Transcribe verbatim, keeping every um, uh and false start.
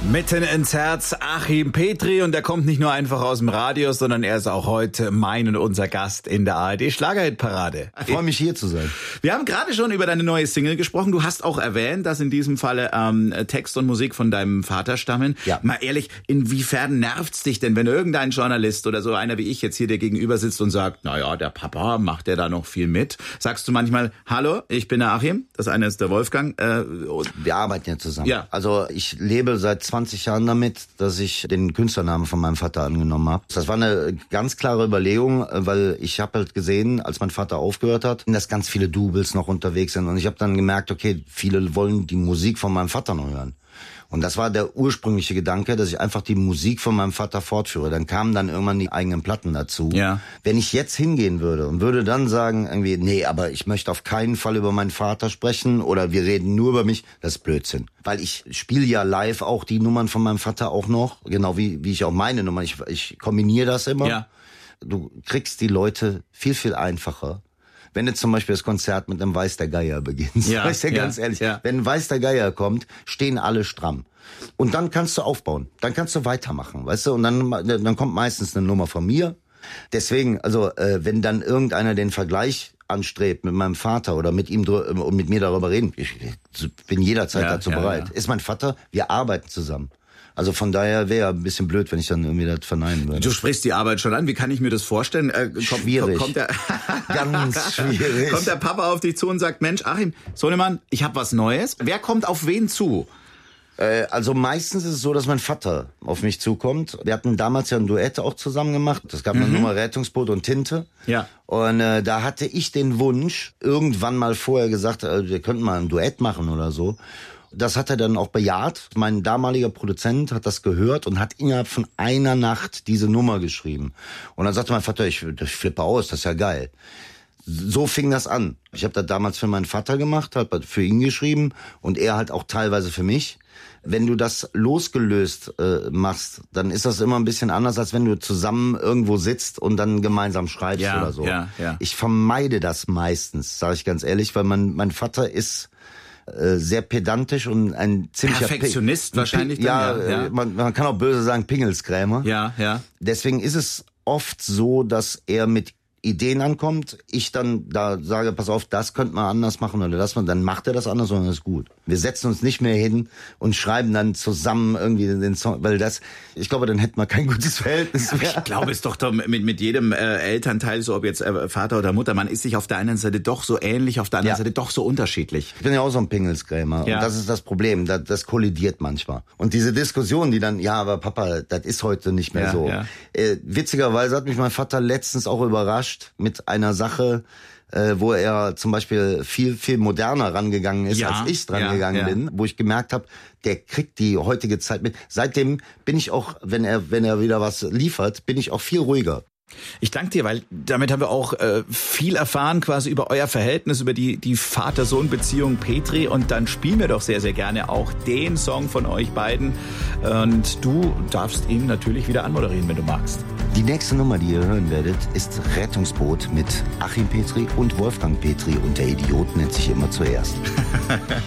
Mitten ins Herz, Achim Petri, und der kommt nicht nur einfach aus dem Radio, sondern er ist auch heute mein und unser Gast in der A R D Schlagerhit-Parade. Ich freue mich, hier zu sein. Wir haben gerade schon über deine neue Single gesprochen. Du hast auch erwähnt, dass in diesem Falle ähm, Text und Musik von deinem Vater stammen. Ja. Mal ehrlich, inwiefern nervt's dich denn, wenn irgendein Journalist oder so einer wie ich jetzt hier dir gegenüber sitzt und sagt, naja, der Papa, macht der da noch viel mit? Sagst du manchmal, hallo, ich bin der Achim, das eine ist der Wolfgang. Äh, Wir arbeiten ja zusammen. Ja. Also ich lebe seit zwanzig Jahren damit, dass ich den Künstlernamen von meinem Vater angenommen habe. Das war eine ganz klare Überlegung, weil ich habe halt gesehen, als mein Vater aufgehört hat, dass ganz viele Doubles noch unterwegs sind. Und ich habe dann gemerkt, okay, viele wollen die Musik von meinem Vater noch hören. Und das war der ursprüngliche Gedanke, dass ich einfach die Musik von meinem Vater fortführe. Dann kamen dann irgendwann die eigenen Platten dazu. Ja. Wenn ich jetzt hingehen würde und würde dann sagen, irgendwie, nee, aber ich möchte auf keinen Fall über meinen Vater sprechen oder wir reden nur über mich, das ist Blödsinn. Weil ich spiele ja live auch die Nummern von meinem Vater auch noch, genau wie wie ich auch meine Nummern. Ich, ich kombiniere das immer. Ja. Du kriegst die Leute viel, viel einfacher. Wenn du zum Beispiel das Konzert mit einem Weiß der Geier beginnst, ja, sag ich dir ja, ganz ehrlich, ja. wenn ein Weiß der Geier kommt, stehen alle stramm. Und dann kannst du aufbauen, dann kannst du weitermachen, weißt du, und dann, dann kommt meistens eine Nummer von mir. Deswegen, also äh, wenn dann irgendeiner den Vergleich anstrebt mit meinem Vater oder mit ihm und mit mir darüber reden, ich bin jederzeit ja, dazu ja, bereit. Ja. Ist mein Vater, wir arbeiten zusammen. Also von daher wäre ein bisschen blöd, wenn ich dann irgendwie das verneinen würde. Du sprichst die Arbeit schon an. Wie kann ich mir das vorstellen? Äh, kommt, schwierig. Kommt der, Ganz schwierig. Kommt der Papa auf dich zu und sagt, Mensch, Achim, Sohnemann, ich habe was Neues. Wer kommt auf wen zu? Äh, also meistens ist es so, dass mein Vater auf mich zukommt. Wir hatten damals ja ein Duett auch zusammen gemacht. Es gab eine Mhm. Nummer Rettungsboot und Tinte. Ja. Und äh, da hatte ich den Wunsch, irgendwann mal vorher gesagt, äh, wir könnten mal ein Duett machen oder so. Das hat er dann auch bejaht. Mein damaliger Produzent hat das gehört und hat innerhalb von einer Nacht diese Nummer geschrieben. Und dann sagte mein Vater, ich, ich flippe aus, das ist ja geil. So fing das an. Ich habe das damals für meinen Vater gemacht, habe für ihn geschrieben und er halt auch teilweise für mich. Wenn du das losgelöst äh, machst, dann ist das immer ein bisschen anders, als wenn du zusammen irgendwo sitzt und dann gemeinsam schreibst Ja, oder so. ja, ja. Ich vermeide das meistens, sage ich ganz ehrlich, weil mein, mein Vater ist sehr pedantisch und ein ziemlicher Perfektionist Pi- wahrscheinlich. Ja, dann, ja, ja. Man, man kann auch böse sagen Pingelskrämer. Ja, ja. Deswegen ist es oft so, dass er mit Ideen ankommt, ich dann da sage, pass auf, das könnte man anders machen oder das, dann macht er das anders und das ist gut. Wir setzen uns nicht mehr hin und schreiben dann zusammen irgendwie den Song, weil das, ich glaube, dann hätten wir kein gutes Verhältnis mehr. Ich glaube, es ist doch, doch mit, mit jedem äh, Elternteil, so ob jetzt äh, Vater oder Mutter, man ist sich auf der einen Seite doch so ähnlich, auf der anderen Ja. Seite doch so unterschiedlich. Ich bin ja auch so ein Pingelskrämer Ja. und das ist das Problem, das, das kollidiert manchmal. Und diese Diskussion, die dann, ja, aber Papa, das ist heute nicht mehr Ja, so. ja. Äh, witzigerweise hat mich mein Vater letztens auch überrascht mit einer Sache, äh, wo er zum Beispiel viel, viel moderner rangegangen ist, Ja, als ich dran ja, gegangen ja. bin, wo ich gemerkt habe, der kriegt die heutige Zeit mit. Seitdem bin ich auch, wenn er, wenn er wieder was liefert, bin ich auch viel ruhiger. Ich danke dir, weil damit haben wir auch äh, viel erfahren quasi über euer Verhältnis, über die die Vater-Sohn-Beziehung Petri, und dann spielen wir doch sehr, sehr gerne auch den Song von euch beiden und du darfst ihn natürlich wieder anmoderieren, wenn du magst. Die nächste Nummer, die ihr hören werdet, ist Rettungsboot mit Achim Petri und Wolfgang Petri und der Idiot nennt sich immer zuerst.